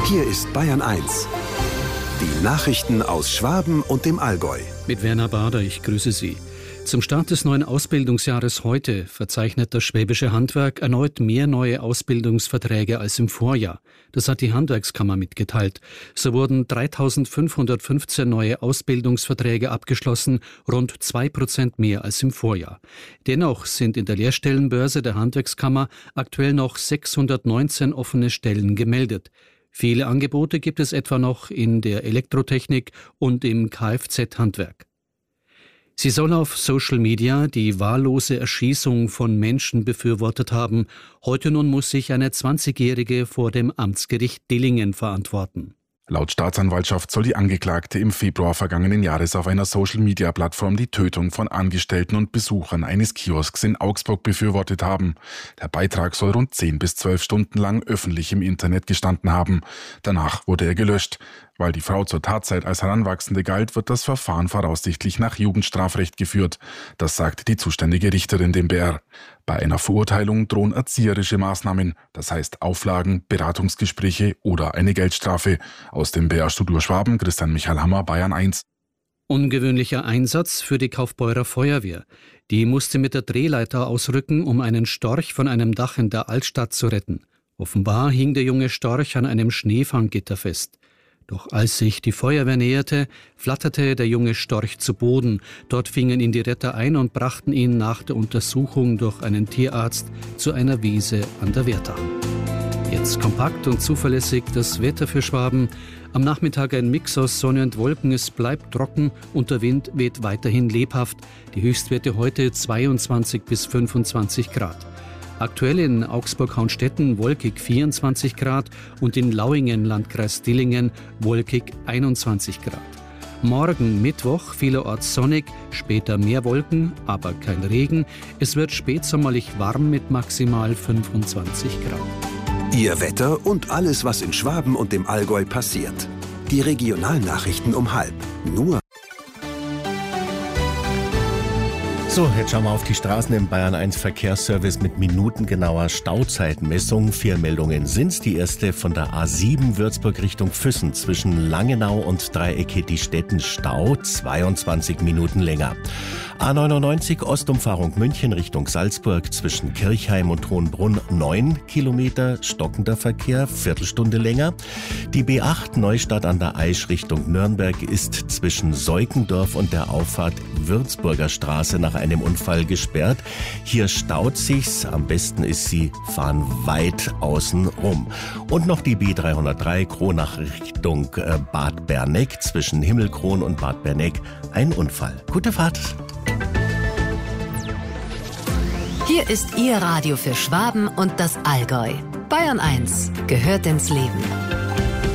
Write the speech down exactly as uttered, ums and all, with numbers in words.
Hier ist Bayern eins. Die Nachrichten aus Schwaben und dem Allgäu. Mit Werner Bader, ich grüße Sie. Zum Start des neuen Ausbildungsjahres heute verzeichnet das Schwäbische Handwerk erneut mehr neue Ausbildungsverträge als im Vorjahr. Das hat die Handwerkskammer mitgeteilt. So wurden dreitausendfünfhundertfünfzehn neue Ausbildungsverträge abgeschlossen, rund zwei Prozent mehr als im Vorjahr. Dennoch sind in der Lehrstellenbörse der Handwerkskammer aktuell noch sechshundertneunzehn offene Stellen gemeldet. Viele Angebote gibt es etwa noch in der Elektrotechnik und im Kfz-Handwerk. Sie soll auf Social Media die wahllose Erschießung von Menschen befürwortet haben. Heute nun muss sich eine zwanzigjährige vor dem Amtsgericht Dillingen verantworten. Laut Staatsanwaltschaft soll die Angeklagte im Februar vergangenen Jahres auf einer Social-Media-Plattform die Tötung von Angestellten und Besuchern eines Kiosks in Augsburg befürwortet haben. Der Beitrag soll rund zehn bis zwölf Stunden lang öffentlich im Internet gestanden haben. Danach wurde er gelöscht. Weil die Frau zur Tatzeit als Heranwachsende galt, wird das Verfahren voraussichtlich nach Jugendstrafrecht geführt. Das sagte die zuständige Richterin dem B R. Bei einer Verurteilung drohen erzieherische Maßnahmen, das heißt Auflagen, Beratungsgespräche oder eine Geldstrafe. Aus dem B R-Studio Schwaben, Christian Michael Hammer, Bayern eins. Ungewöhnlicher Einsatz für die Kaufbeurer Feuerwehr. Die musste mit der Drehleiter ausrücken, um einen Storch von einem Dach in der Altstadt zu retten. Offenbar hing der junge Storch an einem Schneefanggitter fest. Doch als sich die Feuerwehr näherte, flatterte der junge Storch zu Boden. Dort fingen ihn die Retter ein und brachten ihn nach der Untersuchung durch einen Tierarzt zu einer Wiese an der Werdach. Jetzt kompakt und zuverlässig das Wetter für Schwaben. Am Nachmittag ein Mix aus Sonne und Wolken. Es bleibt trocken und der Wind weht weiterhin lebhaft. Die Höchstwerte heute zweiundzwanzig bis fünfundzwanzig Grad. Aktuell in Augsburg-Haunstetten wolkig vierundzwanzig Grad und in Lauingen, Landkreis Dillingen, wolkig einundzwanzig Grad. Morgen Mittwoch vielerorts sonnig, später mehr Wolken, aber kein Regen. Es wird spätsommerlich warm mit maximal fünfundzwanzig Grad. Ihr Wetter und alles, was in Schwaben und dem Allgäu passiert. Die Regionalnachrichten um halb. Nur So, jetzt schauen wir auf die Straßen im Bayern eins Verkehrsservice mit minutengenauer Stauzeitmessung. Vier Meldungen sind's. Die erste von der A sieben Würzburg Richtung Füssen zwischen Langenau und Dreieck Heddistetten Stau, zweiundzwanzig Minuten länger. A neunundneunzig Ostumfahrung München Richtung Salzburg zwischen Kirchheim und Hohenbrunn neun Kilometer stockender Verkehr, Viertelstunde länger. Die B acht Neustadt an der Aisch Richtung Nürnberg ist zwischen Seukendorf und der Auffahrt Würzburger Straße nach einem Unfall gesperrt. Hier staut sich's. Am besten ist, Sie fahren weit außen rum. Und noch die B dreihundertdrei Kronach Richtung Bad Berneck zwischen Himmelkron und Bad Berneck. Ein Unfall. Gute Fahrt. Hier ist Ihr Radio für Schwaben und das Allgäu. Bayern eins gehört ins Leben.